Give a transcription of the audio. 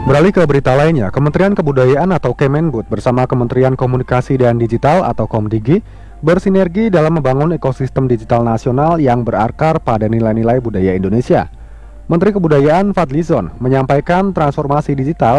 Beralih ke berita lainnya, Kementerian Kebudayaan atau Kemendikbud bersama Kementerian Komunikasi dan Digital atau Komdigi bersinergi dalam membangun ekosistem digital nasional yang berakar pada nilai-nilai budaya Indonesia. Menteri Kebudayaan Fadlizon menyampaikan transformasi digital